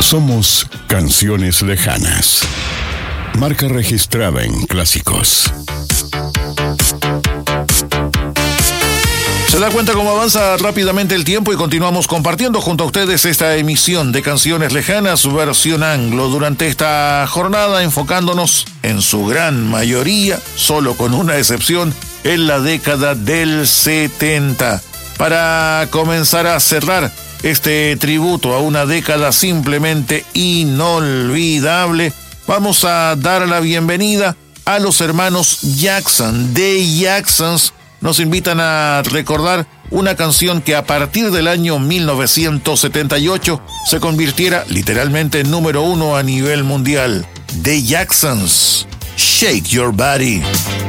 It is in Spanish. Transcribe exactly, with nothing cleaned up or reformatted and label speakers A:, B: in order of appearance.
A: Somos Canciones Lejanas. Marca registrada en Clásicos.
B: Se da cuenta cómo avanza rápidamente el tiempo y continuamos compartiendo junto a ustedes esta emisión de Canciones Lejanas versión anglo durante esta jornada, enfocándonos en su gran mayoría, solo con una excepción, en la década del setenta. Para comenzar a cerrar este tributo a una década simplemente inolvidable, vamos a dar la bienvenida a los hermanos Jackson. The Jacksons nos invitan a recordar una canción que a partir del año mil novecientos setenta y ocho se convirtiera literalmente en número uno a nivel mundial. The Jacksons, Shake Your Body.